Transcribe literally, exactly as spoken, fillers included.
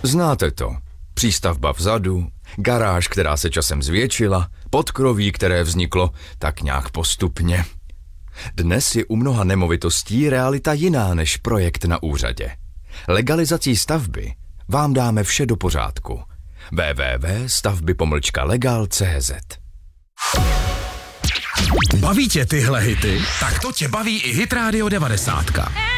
Znáte to. Přístavba vzadu, garáž, která se časem zvětšila, podkroví, které vzniklo tak nějak postupně. Dnes je u mnoha nemovitostí realita jiná než projekt na úřadě. Legalizací stavby vám dáme vše do pořádku. w w w tečka stavby pomlčka legal tečka c z Baví tě tyhle hity? Tak to tě baví i Hit Radio devadesát.